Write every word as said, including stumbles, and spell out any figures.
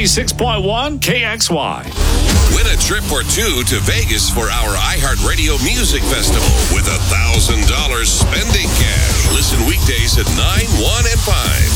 ninety-six point one K X Y. Win a trip or two to Vegas for our iHeartRadio Music Festival with a one thousand dollars spending cash. Listen weekdays at nine, one, and five.